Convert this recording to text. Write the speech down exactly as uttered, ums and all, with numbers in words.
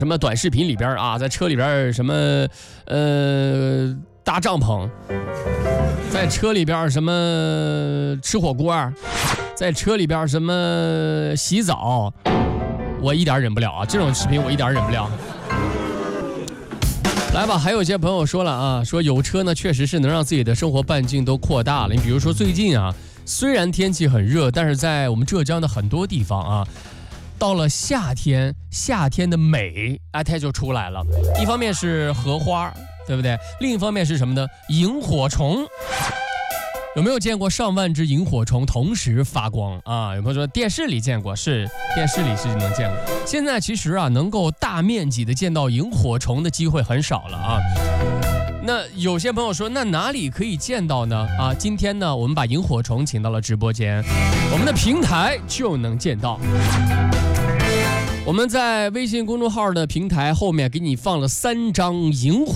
什么短视频里边啊，在车里边什么呃搭帐篷，在车里边什么吃火锅，在车里边什么洗澡，我一点忍不了啊！这种视频我一点忍不了。来吧，还有一些朋友说了啊，说有车呢确实是能让自己的生活半径都扩大了。你比如说最近啊，虽然天气很热，但是在我们浙江的很多地方啊，到了夏天，夏天的美哎它就出来了。一方面是荷花，对不对？另一方面是什么呢？萤火虫。有没有见过上万只萤火虫同时发光啊？有朋友说电视里见过，是电视里是能见过。现在其实啊，能够大面积的见到萤火虫的机会很少了啊。那有些朋友说，那哪里可以见到呢？啊，今天呢，我们把萤火虫请到了直播间，我们的平台就能见到。我们在微信公众号的平台后面给你放了三张萤火